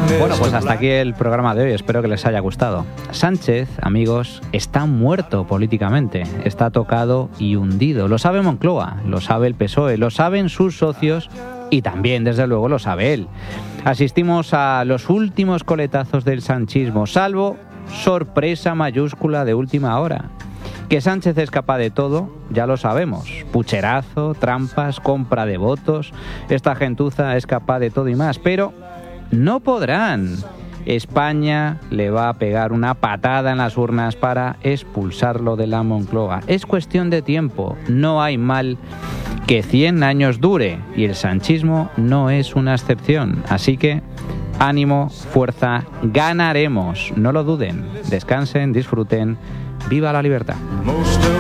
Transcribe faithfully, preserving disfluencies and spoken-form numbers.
Bueno, pues hasta aquí el programa de hoy, espero que les haya gustado. Sánchez, amigos, está muerto políticamente, está tocado y hundido. Lo sabe Moncloa, lo sabe el P S O E, lo saben sus socios y también, desde luego, lo sabe él. Asistimos a los últimos coletazos del sanchismo, salvo sorpresa mayúscula de última hora. Que Sánchez es capaz de todo, ya lo sabemos. Pucherazo, trampas, compra de votos. Esta gentuza es capaz de todo y más, pero no podrán. España le va a pegar una patada en las urnas para expulsarlo de la Moncloa. Es cuestión de tiempo, no hay mal que cien años dure, y el sanchismo no es una excepción. Así que ánimo, fuerza, ganaremos, no lo duden. Descansen, disfruten, viva la libertad.